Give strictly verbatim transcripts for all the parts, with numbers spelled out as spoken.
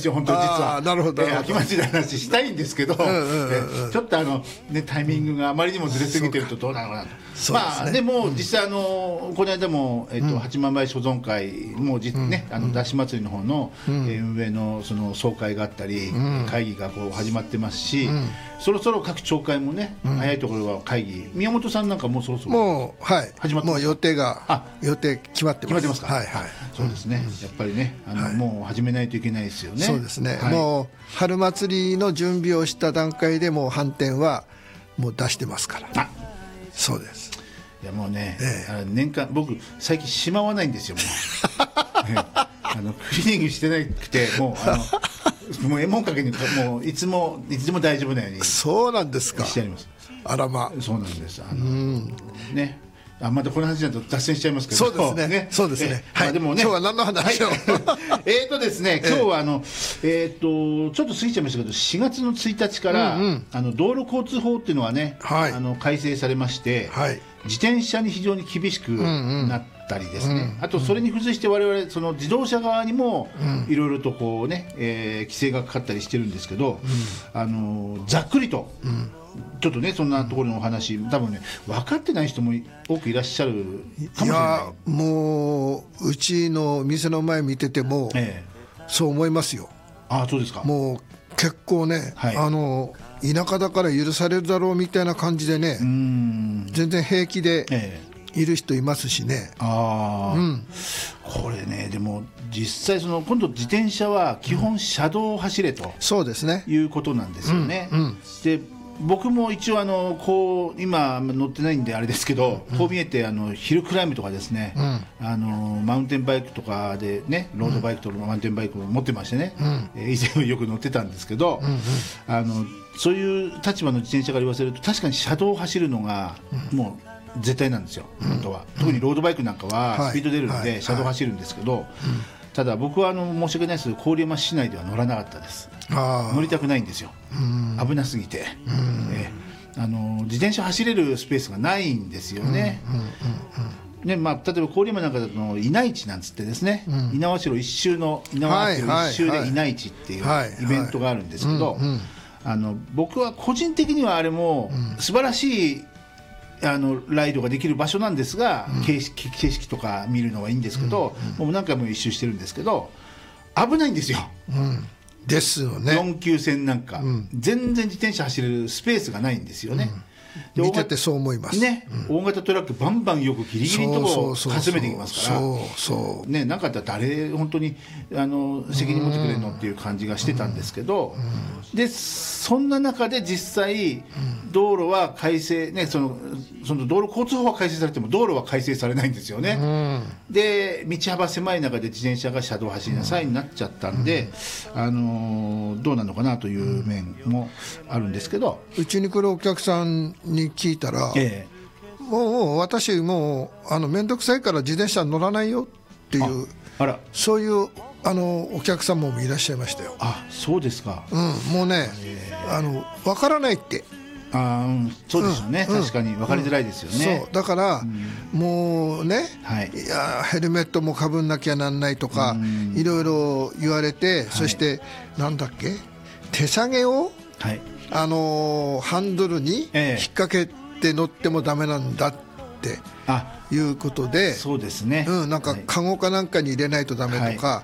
ですよ本当に実は。 あーなるほど、 えー秋祭りの話したいんですけど、 うんうんうんえーちょっとあの、ね、タイミングがあまりにもずれすぎてるとどうなのかなと。 そうですねまあでも実際あのこの間も、えっと八幡梅所存会もじ、ね、あのだし祭りの方の、えー運営のその総会があったり、会議がこう始まってますし、そろそろ各町会もね、早いところは会議、宮本さんなんかもうそろそろもうはい始まってますもう予定があ予定決まってます。 決まってますか。 はいはい、 そうですね、やっぱりねあの、もう始めないといけないですよね。 そうですね、 はい、 もう春祭りの準備をした段階でもう飯店はもう出してますから。 あそうです。 いやもうね、 ええあの年間僕最近しまわないんですよもう、ええあのクリーニングしてなくてもうあのもうえもんかけにもういつもいつでも大丈夫なようにしそうなんですか。 てあります。 あらま。 そうなんです。あのねあまたこの話だと脱線しちゃいますけど。 そうですねそうですねはいえまあでもね今日は何の話をはいえーとですね今日はあのえーとちょっと過ぎちゃいましたけどしがつのついたちからあの道路交通法っていうのはねはいあの改正されましてはい自転車に非常に厳しくなったりですね、あとそれに付随して我々その自動車側にもいろいろとこうね、えー規制がかかったりしてるんですけど、あのざっくりと、ちょっとねそんなところのお話多分ね分かってない人も多くいらっしゃるかもしれない。 いやもううちの店の前見てても、 ええ、 そう思いますよ。 ああそうですか。 もう結構ね、 はい、 あの田舎だから許されるだろうみたいな感じでね、 うーん全然平気でええいる人いますしね。 ああ、 うん、 これねでも実際その今度自転車は基本車道を走れとそうですね。 いうことなんですよね。 うんうんで僕も一応あのこう今乗ってないんであれですけど、こう見えてあのヒルクライムとかですね、あのマウンテンバイクとかでねロードバイクとかマウンテンバイクを持ってましてね、えー以前はよく乗ってたんですけど、あのそういう立場の自転車から言わせると確かに車道を走るのがもう絶対なんですよ、本当は。特にロードバイクなんかはスピード出るんはいはいで車道を走るんですけど、ただ僕はあの申し訳ないですけど郡山市内では乗らなかったです。 あ乗りたくないんですよ、危なすぎて、えーあの自転車走れるスペースがないんですよね。ねまあ、例えば郡山なんかだと稲市なんつってですね、猪苗代一周の猪苗代一周で稲市っていうイベントがあるんですけど、あの僕は個人的にはあれも素晴らしいあのライドができる場所なんですが、景色、景色とか見るのはいいんですけど、もう何回も一周してるんですけど危ないんですよ、 うんですよね。 よん級線なんか、全然自転車走れるスペースがないんですよね。で見ててそう思いますね、大型トラックバンバンよくギリギリのところをかすめていきますから、 そうそうね、なんかあったら誰本当にあの責任持ってくれるのっていう感じがしてたんですけど、でそんな中で実際道路は改正、ね、そのその道路交通法は改正されても道路は改正されないんですよね。で道幅狭い中で自転車が車道を走りなさいになっちゃったんで、あのどうなのかなという面もあるんですけど、 うちに来るお客さんに聞いたら、 ええ、 もう私もうあの面倒くさいから自転車乗らないよっていうああらそういうあのお客様もいらっしゃいましたよ。 あそうですか、 うん、もうねあの分からないってあ、うん、そうでしょうね、 うん、 確かに分かりづらいですよね、 うん、そうだから、うん、もうね、 はい、 いやヘルメットもかぶんなきゃなんないとか、うん、いろいろ言われて、はい、そしてなんだっけ手下げを、はい、あのハンドルに引っ掛けて乗ってもダメなんだっていうことで、 そうですね、 うん、なんかカゴかなんかに入れないとダメとか、はい、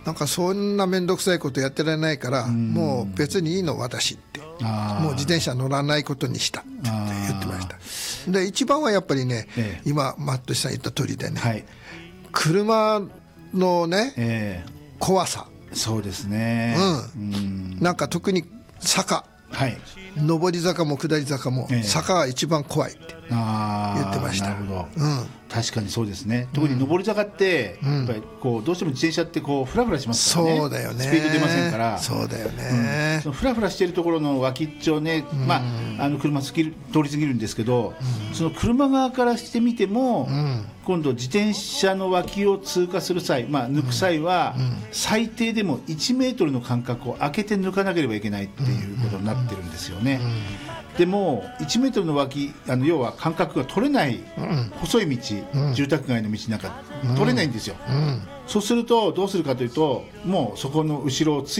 なんかそんな面倒くさいことやってられないから、もう別にいいの私って、もう自転車乗らないことにしたって言ってました。で一番はやっぱりね、ええ、今マットさん言った通りでね、はい、車のね、ええ、怖さ、 そうですね、 うん、うん、なんか特に坂、はい、上り坂も下り坂も坂が一番怖いって言ってました。 なるほど、うん、確かにそうですね。特に上り坂って、うん、やっぱりこうどうしても自転車ってこうフラフラしますからね。 そうだよね。 スピード出ませんから。 そうだよね。 うん、そのフラフラしているところの脇っちょね、うん、まああの車通り過ぎるんですけど、うん、その車側からしてみても、うん、今度自転車の脇を通過する際、まあ抜く際は、うん、最低でもいちメートルの間隔を空けて抜かなければいけないっていうことになってるんですよね。うんうん、でもいちメートルの脇、あの要は間隔が取れない、うん、細い道、うん、住宅街の道なんか取れないんですよ。うんうん、そうするとどうするかというと、もうそこの後ろをつい